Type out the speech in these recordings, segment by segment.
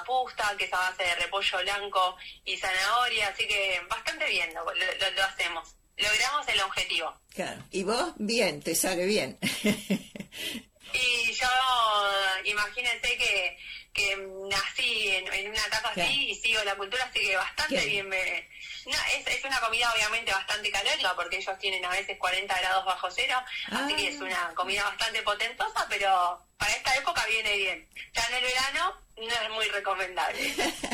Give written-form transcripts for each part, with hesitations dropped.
pusta, que es a base de repollo blanco y zanahoria, así que bastante bien lo hacemos. Logramos el objetivo. Claro. Y vos, bien, te sale bien. Y yo, imagínense que nací en una casa claro. así y sigo la cultura, así que bastante bien es una comida obviamente bastante calórica porque ellos tienen a veces 40 grados bajo cero, así que es una comida bastante potentosa, pero para esta época viene bien. Ya en el verano no es muy recomendable.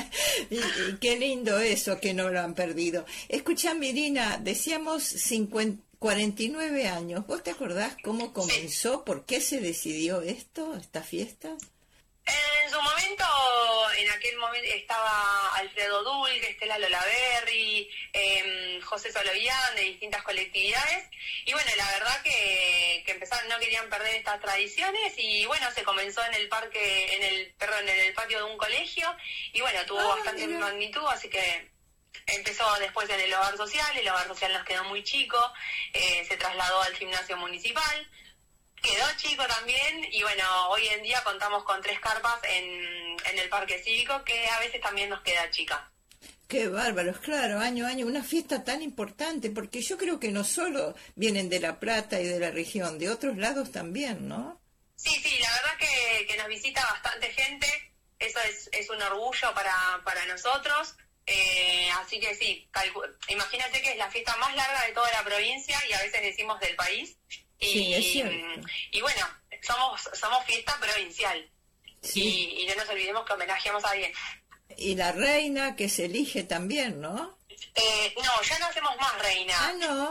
y qué lindo eso, que no lo han perdido. Escuchame, Irina, decíamos 49 años. ¿Vos te acordás cómo comenzó? Sí. ¿Por qué se decidió esta fiesta? En su momento, en aquel momento estaba Alfredo Dulque, Estela Lolaberry, José Solovián, de distintas colectividades, y bueno, la verdad que empezaron, no querían perder estas tradiciones, y bueno, se comenzó en el patio de un colegio, y bueno, tuvo bastante magnitud, así que empezó después en el hogar social nos quedó muy chico, se trasladó al gimnasio municipal, quedó chico también, y bueno, hoy en día contamos con 3 carpas en el parque cívico, que a veces también nos queda chica. Qué bárbaros, claro, año a año, una fiesta tan importante, porque yo creo que no solo vienen de La Plata y de la región, de otros lados también, ¿no? Sí, la verdad que nos visita bastante gente, eso es un orgullo para nosotros, así que sí, imagínate que es la fiesta más larga de toda la provincia y a veces decimos del país. Sí, es cierto. Y bueno, somos fiesta provincial. Sí. Y no nos olvidemos que homenajeamos a alguien. Y la reina que se elige también, ¿no? No, ya no hacemos más reina. Ah, no.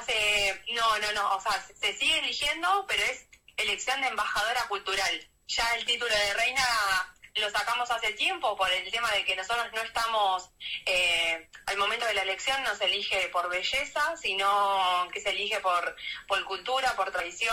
No, o sea, se sigue eligiendo, pero es elección de embajadora cultural. Ya el título de reina lo sacamos hace tiempo por el tema de que nosotros no estamos, al momento de la elección no se elige por belleza, sino que se elige por cultura, por tradición.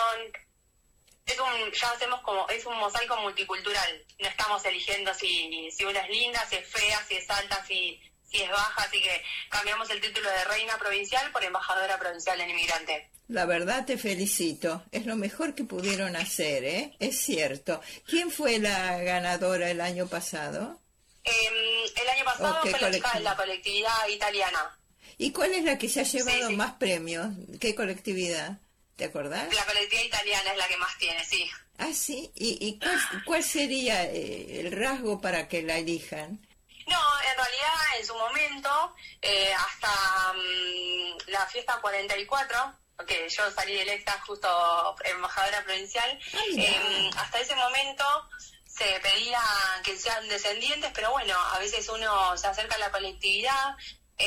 Ya hacemos es un mosaico multicultural, no estamos eligiendo si una es linda, si es fea, si es alta, si es baja, así que cambiamos el título de reina provincial por embajadora provincial en inmigrante. La verdad te felicito, es lo mejor que pudieron hacer, ¿eh? Es cierto. ¿Quién fue la ganadora el año pasado? El año pasado fue la colectividad italiana. ¿Y cuál es la que se ha llevado más premios? ¿Qué colectividad? ¿Te acordás? La colectividad italiana es la que más tiene, sí. Ah, sí. ¿Y cuál sería el rasgo para que la elijan? No, en realidad en su momento, hasta la fiesta 44, porque yo salí electa justo embajadora provincial, hasta ese momento se pedía que sean descendientes, pero bueno, a veces uno se acerca a la colectividad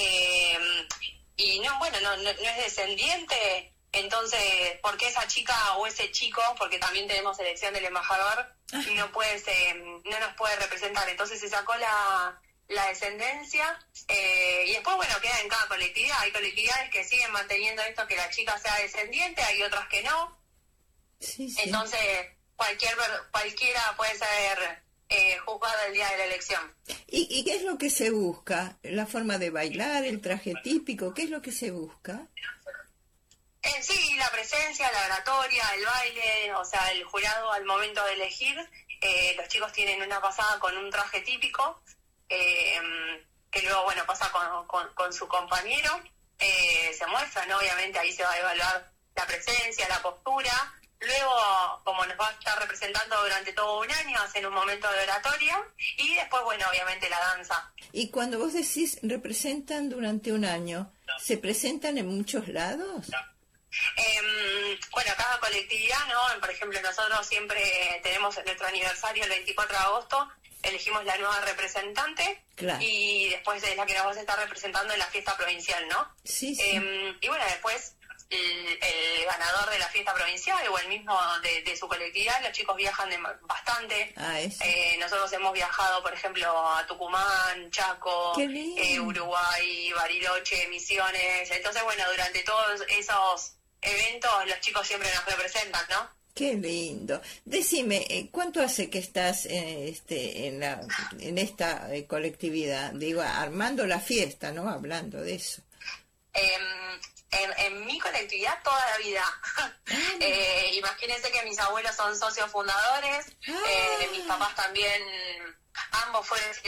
y no es descendiente. Entonces, ¿por qué esa chica o ese chico, porque también tenemos elección del embajador, no nos puede representar? Entonces se sacó la descendencia y después, bueno, queda en cada colectividad. Hay colectividades que siguen manteniendo esto, que la chica sea descendiente, hay otras que no. Sí. Entonces, cualquiera puede ser juzgada el día de la elección. ¿Y qué es lo que se busca? ¿La forma de bailar, el traje típico? ¿Qué es lo que se busca? Sí, la presencia, la oratoria, el baile, o sea, el jurado al momento de elegir, los chicos tienen una pasada con un traje típico, que luego, bueno, pasa con su compañero, se muestran, ¿no? Obviamente ahí se va a evaluar la presencia, la postura, luego, como nos va a estar representando durante todo un año, hacen un momento de oratoria, y después, bueno, obviamente la danza. Y cuando vos decís representan durante un año, ¿se presentan en muchos lados? Bueno, cada colectividad, ¿no? Por ejemplo, nosotros siempre tenemos nuestro aniversario el 24 de agosto, elegimos la nueva representante, claro, y después es la que nos va a estar representando en la fiesta provincial, ¿no? Sí. Y bueno, después el ganador de la fiesta provincial o el mismo de su colectividad, los chicos viajan bastante. Nosotros hemos viajado, por ejemplo, a Tucumán, Chaco, Uruguay, Bariloche, Misiones. Entonces, bueno, durante todos esos eventos los chicos siempre nos representan, ¿no? Qué lindo. Decime, ¿cuánto hace que estás en esta colectividad? Digo, armando la fiesta, ¿no? Hablando de eso. En mi colectividad toda la vida. Imagínense que mis abuelos son socios fundadores, mis papás también, ambos fueron